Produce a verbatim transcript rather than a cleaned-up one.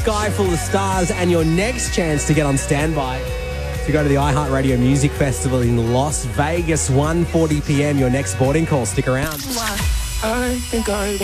Sky full of stars, and your next chance to get on standby to go to the iHeartRadio Music Festival in Las Vegas, one forty p m. Your next boarding call. Stick around. I think I